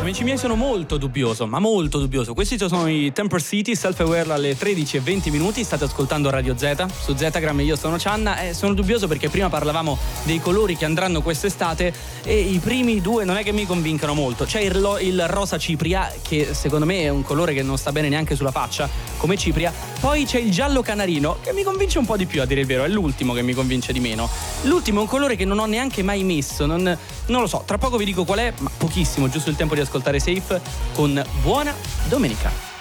Amici miei, sono molto dubbioso, ma molto dubbioso. Questi sono i Temper City, Self-Aware alle 13:20. State ascoltando Radio Z su Zetagram, io sono Cianna e sono dubbioso perché prima parlavamo dei colori che andranno quest'estate e i primi due non è che mi convincano molto. C'è il rosa cipria, che secondo me è un colore che non sta bene neanche sulla faccia come cipria. Poi c'è il giallo canarino, che mi convince un po' di più, a dire il vero, è l'ultimo che mi convince di meno. L'ultimo è un colore che non ho neanche mai messo, non lo so, tra poco vi dico qual è, ma pochissimo, giusto il tempo di ascoltare Safe con Buona Domenica.